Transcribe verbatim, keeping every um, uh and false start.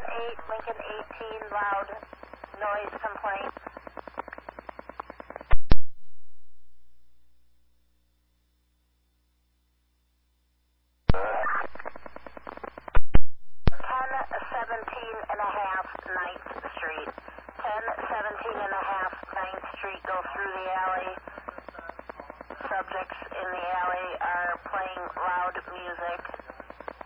Lincoln eight, Lincoln eighteen, loud noise complaint. ten seventeen and a half ninth Street. ten seventeen and a half ninth Street, go through the alley. Subjects in the alley are playing loud music.